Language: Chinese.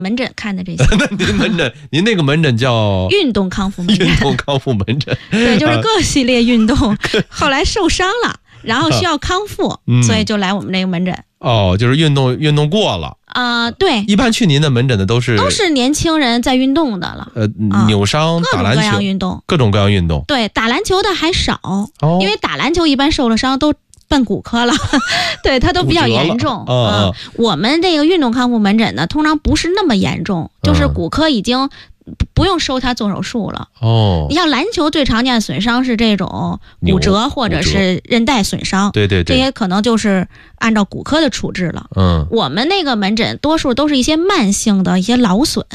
门诊看的这些。 那您那个门诊叫运动康复门诊。 运动康复门诊。 对，就是各系列运动，后来受伤了，然后需要康复，所以就来我们这个门诊。 哦，就是运动过了。 对。 一般去您的门诊的都是年轻人在运动的了。 扭伤、打篮球， 各种各样运动， 各种各样运动。 对，打篮球的还少，因为打篮球一般受了伤都奔骨科了，对，它都比较严重。我们这个运动康复门诊呢，通常不是那么严重，就是骨科已经不用收他做手术了。你像篮球最常见的损伤是这种骨折或者是韧带损伤， 对，这些可能就是按照骨科的处置了。我们那个门诊多数都是一些慢性的一些劳损。